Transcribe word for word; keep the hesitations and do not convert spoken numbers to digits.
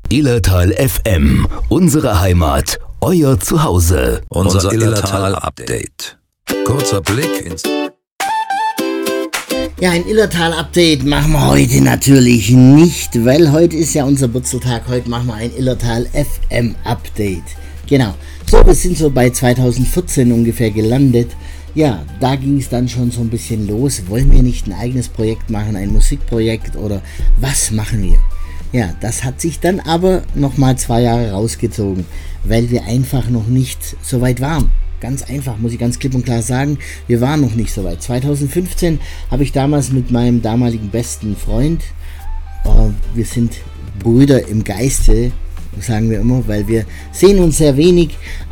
Illertal F M, unsere Heimat, euer Zuhause. Unser Illertal-Update. Kurzer Blick ins... Ja, ein Illertal-Update machen wir heute natürlich nicht, weil heute ist ja unser Wurzeltag. Heute machen wir ein Illertal F M-Update. Genau. So, wir sind so bei zweitausendvierzehn ungefähr gelandet. Ja, da ging es dann schon so ein bisschen los. Wollen wir nicht ein eigenes Projekt machen, ein Musikprojekt oder was machen wir? Ja, das hat sich dann aber nochmal zwei Jahre rausgezogen, weil wir einfach noch nicht so weit waren. Ganz einfach, muss ich ganz klipp und klar sagen, wir waren noch nicht so weit. zweitausendfünfzehn habe ich damals mit meinem damaligen besten Freund, äh, wir sind Brüder im Geiste, sagen wir immer, weil wir sehen uns sehr wenig,